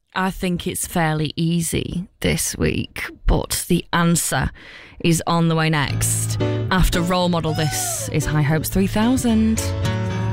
I think it's fairly easy this week, but the answer is on the way next. After Role Model, this is High Hopes 3000.